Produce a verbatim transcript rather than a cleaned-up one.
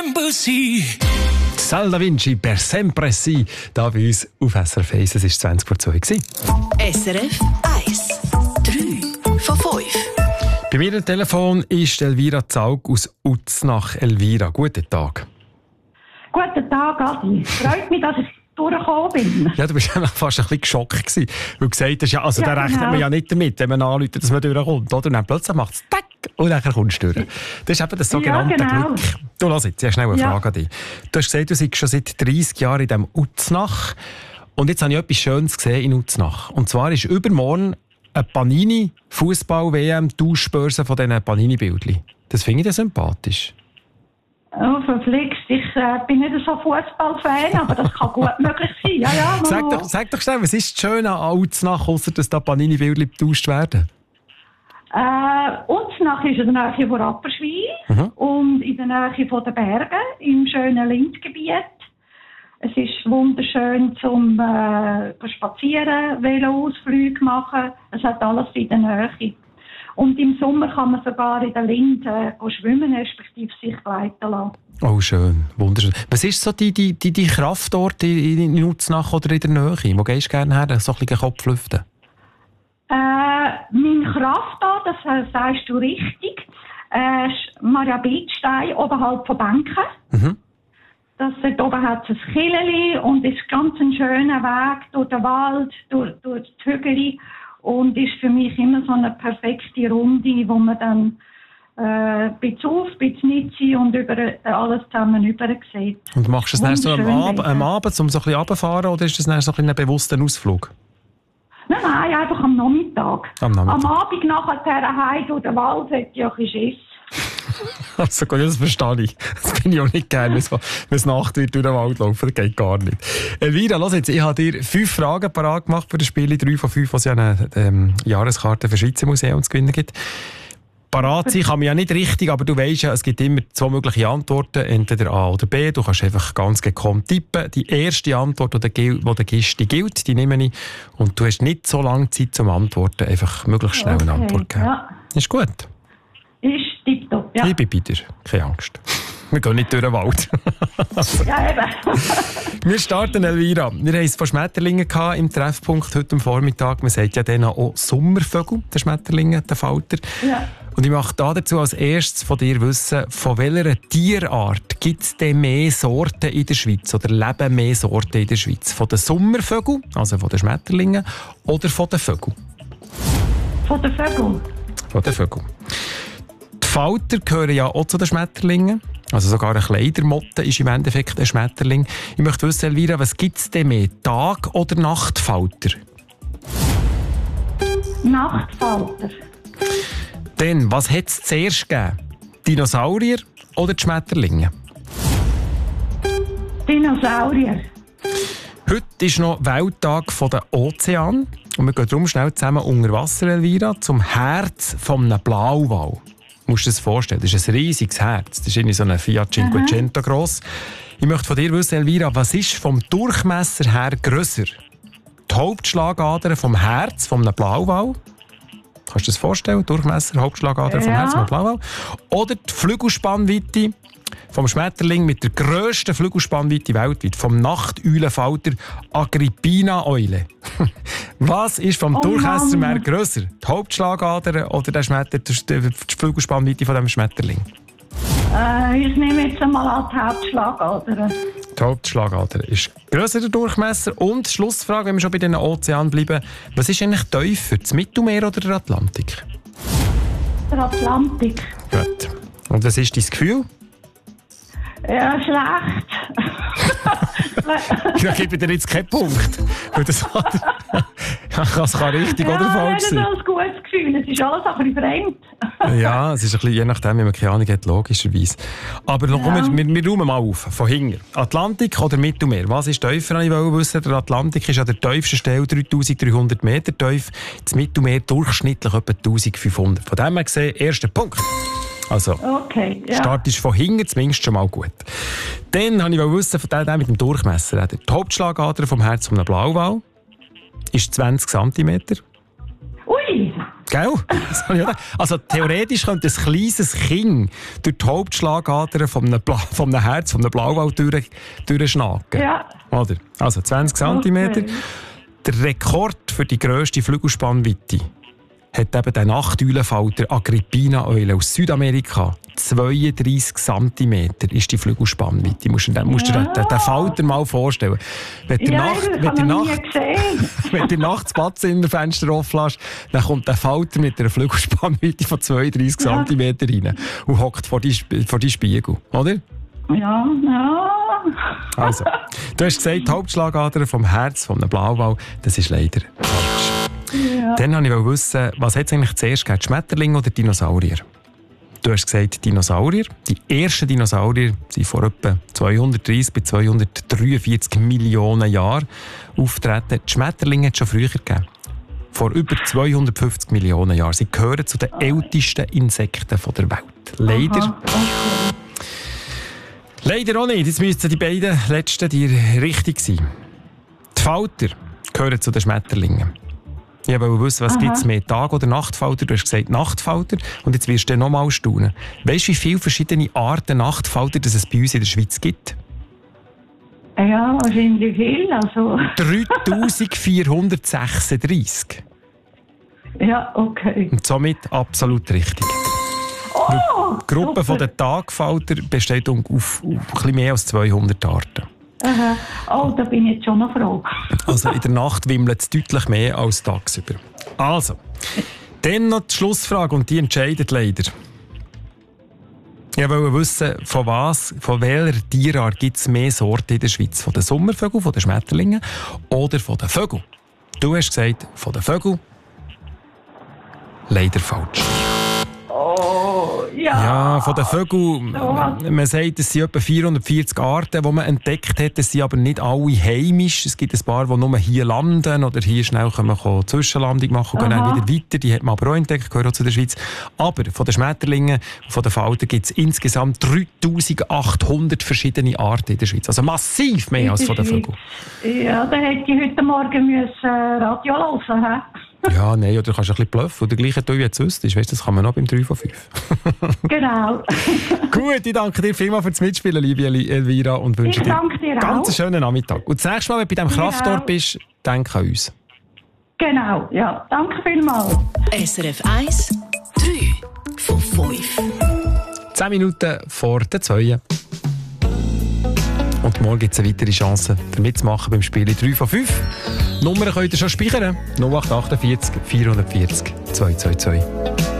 Sal Da Vinci per sempre si, da bei uns auf S R F eins. Es war zwanzig vor zwei. S R F eins. drei von fünf. Bei mir am Telefon ist Elvira Zaug aus Uznach. Elvira, guten Tag. Guten Tag, Adi. Freut mich, dass ich durchgekommen bin. Ja, du warst fast ein bisschen geschockt gewesen, weil du gesagt hast, ja, also ja, da rechnet genau. man ja nicht damit, wenn man anruft, dass man durchkommt. Oder? Und dann plötzlich macht es tack und dann kommst du durch. Das ist eben das sogenannte ja, genau. Glück. Du, lass jetzt, ich habe schnell eine Ja. Frage an dich. Du hast gesagt, du seist schon seit dreissig Jahren in diesem Uznach. Und jetzt habe ich etwas Schönes gesehen in Uznach. Und zwar ist übermorgen eine Panini-Fußball-W M-Tauschbörse von diesen Panini-Bildchen. Das finde ich dann sympathisch. Oh, verflixt. Ich äh, bin nicht so Fußballfan, aber das kann gut möglich sein. Ja, ja, Sag doch, sag doch schnell, was ist das Schöne an Uznach, ausser dass da Panini-Bildchen getauscht werden? Äh, Uznach ist in der Nähe von Rapperswil Mhm. und in der Nähe von den Bergen, im schönen Lindgebiet. Es ist wunderschön zum äh, spazieren, Veloausflüge machen. Es hat alles in der Nähe. Und im Sommer kann man sogar in der Linde äh, schwimmen, respektive sich gleiten lassen. Oh, schön, wunderschön. Was ist so die, die, die, die Kraftort in, in Uznach oder in der Nähe? Wo gehst du gerne her, so ein bisschen Kopf lüften? Äh, mein Kraftort, das äh, sagst du richtig, äh, Maria Bildstein oberhalb von Bänken. Mhm. Das, dort oben hat es ein Killeli und ist ganz ein schöner Weg durch den Wald, durch, durch die Hügel und ist für mich immer so eine perfekte Runde, wo man dann äh, ein bisschen auf, ein bisschen nicht sein und über alles zusammen rüber sieht. Und machst du das dann so am, Wunderschön Ab am Abend, um so ein bisschen runterzufahren, oder ist das dann so ein, ein bewusster Ausflug? Nein, nein, einfach am Nachmittag. Am Nachmittag. Am Abend nachher heim durch den Wald hätte ich auch ein bisschen Schiss. Also gut, das verstehe ich. Das bin ich auch nicht gerne, wenn es Nacht wird durch den Wald laufen. Das geht gar nicht. Elvira, lass jetzt, ich habe dir fünf Fragen parat gemacht für das Spiel. Drei von fünf, was ja eine ähm, Jahreskarte für das Schweizer Museum zu gewinnen gibt. Parat sein kann man ja nicht richtig, aber du weisst ja, es gibt immer zwei mögliche Antworten, entweder A oder B. Du kannst einfach ganz gekonnt tippen. Die erste Antwort, die du gibst, die gilt, die nehme ich. Und du hast nicht so lange Zeit zum Antworten, einfach möglichst schnell eine Okay, Antwort geben. ja. Ist gut. Ist tipptopp, ja. Ich bin bei dir, keine Angst. Wir gehen nicht durch den Wald. Ja, eben. Wir starten, Elvira. Wir hatten es von Schmetterlingen im Treffpunkt heute am Vormittag. Man sagt ja denen auch Sommervögel, der Schmetterlinge, der Falter. Ja. Und ich möchte dazu als erstes von dir wissen, von welcher Tierart gibt es denn mehr Sorten in der Schweiz oder leben mehr Sorten in der Schweiz? Von den Sommervögeln, also von den Schmetterlingen, oder von den Vögeln? Von den Vögeln. Von den Vögeln. Die Falter gehören ja auch zu den Schmetterlingen. Also sogar eine Kleidermotte ist im Endeffekt ein Schmetterling. Ich möchte wissen, Elvira, was gibt es denn mehr? Tag- oder Nachtfalter? Nachtfalter. Dann, was hat es zuerst gegeben? Dinosaurier oder die Schmetterlinge? Dinosaurier. Heute ist noch Welttag der Ozean. Und wir gehen darum schnell zusammen unter Wasser, Elvira, zum Herz eines Blauwal. Du musst dir das vorstellen, das ist ein riesiges Herz. Das ist irgendwie so ein Fiat Cinquecento gross. Ich möchte von dir wissen, Elvira, was ist vom Durchmesser her grösser? Die Hauptschlagader vom Herz eines Blauwal? Kannst du dir das vorstellen? Durchmesser, Hauptschlagader vom Ja. Herz eines Blauwal? Oder die Flügelspannweite vom Schmetterling mit der grössten Flügelspannweite weltweit, vom Nachteulenfalter Agrippina-Eule. Was ist vom Oh Durchmesser Mann. mehr grösser? Die Hauptschlagader oder der Schmetter, die Flügelspannweite von dem Schmetterling? Äh, ich nehme jetzt einmal an die Hauptschlagader. Die Hauptschlagader ist grösser der Durchmesser. Und Schlussfrage, wenn wir schon bei den Ozeanen bleiben, was ist eigentlich tiefer, das Mittelmeer oder der Atlantik? Der Atlantik. Gut. Und was ist dein Gefühl? Ja, schlecht. Da gebe ich dir jetzt keinen Punkt. Weil das hat, das kann richtig oder Ja, falsch nicht sein. so ein gutes Gefühl. Es ist alles ein bisschen fremd. Ja, es ist ein bisschen, je nachdem, wie man keine Ahnung hat, logischerweise. Aber noch, Ja. komm, wir, wir räumen mal auf. Von hinten. Atlantik oder Mittelmeer? Was ist tiefer? Ich wollte wissen. Der Atlantik ist an der tiefsten Stelle dreitausenddreihundert Meter tief. Das Mittelmeer durchschnittlich etwa eintausendfünfhundert. Von dem her gesehen, erster Punkt. Also, Okay, ja. Start ist von hinten zumindest schon mal gut. Dann wollte ich wissen, von dem mit dem Durchmesser. Die Hauptschlagader vom Herz eines Blauwal ist zwanzig Zentimeter. Ui, Gell? Das habe ich auch gedacht. Also theoretisch könnte ein kleines Kind durch die Hauptschlagader von einem, Bla- von einem Herz, von einem Blauwal durch, durchschnacken. Ja. Oder? Also zwanzig Zentimeter. Okay. Der Rekord für die grösste Flügelspannweite hat eben der Nachteulenfalter Agrippina-Eule aus Südamerika. zweiunddreissig Zentimeter ist die Flügelspannweite. Du musst dir, musst dir Ja. den, den Falter mal vorstellen. Wenn du Ja, Nacht, das wenn habe du ich noch Nacht, nie gesehen. wenn du nachts das Badezimmerfenster offen lässt, dann kommt der Falter mit einer Flügelspannweite von zweiunddreissig Ja. Zentimeter rein und hockt vor die, Sp- vor die Spiegel, oder? Ja, ja. Also, du hast gesagt, die Hauptschlagader vom Herz, vom Blauwal, das ist leider falsch. Ja. Dann wollte ich wissen, was hat es eigentlich zuerst gegeben, Schmetterlinge oder Dinosaurier? Du hast gesagt Dinosaurier. Die ersten Dinosaurier sind vor etwa zweihundertdreissig bis zweihundertdreiundvierzig Millionen Jahren auftreten. Die Schmetterlinge hat es schon früher gegeben. Vor über zweihundertfünfzig Millionen Jahren. Sie gehören zu den ältesten Insekten der Welt. Leider. Aha, okay. Leider auch nicht. Jetzt müssten die beiden letzten die richtig sein. Die Falter gehören zu den Schmetterlingen. Ich wollte wissen, was gibt es mehr, Tag- oder Nachtfalter? Du hast gesagt Nachtfalter und jetzt wirst du noch mal staunen. Weißt du, wie viele verschiedene Arten Nachtfalter das es bei uns in der Schweiz gibt? Ja, wahrscheinlich viel. Also, dreitausendvierhundertsechsunddreissig. ja, okay. Und somit absolut richtig. Oh, Die Gruppe von super. den Tagfalter besteht auf, auf ein bisschen mehr als zweihundert Arten. Aha. Oh, da bin ich jetzt schon noch froh. Also in der Nacht wimmelt es deutlich mehr als tagsüber. Also, dann noch die Schlussfrage und die entscheidet leider. Ich wollte wissen, von was, von welcher Tierart gibt es mehr Sorten in der Schweiz? Von den Sommervögeln, von den Schmetterlingen oder von den Vögeln? Du hast gesagt, von den Vögeln. Leider falsch. Oh, ja. Ja, von den Vögeln, So. man sagt, es sind etwa vierhundertvierzig Arten, die man entdeckt hat. Es sind aber nicht alle heimisch. Es gibt ein paar, die nur hier landen oder hier schnell können wir Zwischenlandung machen und gehen Aha. dann wieder weiter. Die hat man aber auch entdeckt, gehören auch zu der Schweiz. Aber von den Schmetterlingen und von den Faltern gibt es insgesamt dreitausendachthundert verschiedene Arten in der Schweiz. Also massiv mehr als von den Vögeln. Ja, da hätte ich heute Morgen müssen, äh, Radio hören, hä? Ja, nein, oder du kannst ein bisschen bluffen. Oder gleich, wie jetzt wüsstest. Weißt, das kann man noch beim drei von fünf. Genau. Gut, ich danke dir vielmals fürs Mitspielen, liebe Eli- Elvira, und wünsche Ich dir danke dir ganz einen auch. schönen Nachmittag. Und das nächste Mal, wenn du bei diesem Dir Kraftort auch. bist, denk an uns. Genau, ja. Danke vielmals. S R F eins, drei von fünf. Zehn Minuten vor der zwei. Und morgen gibt es eine weitere Chance, für mitzumachen beim Spiel drei von fünf. Nummern könnt ihr schon speichern. null acht acht vier, vierhundertvierzig, zweihundertzweiundzwanzig.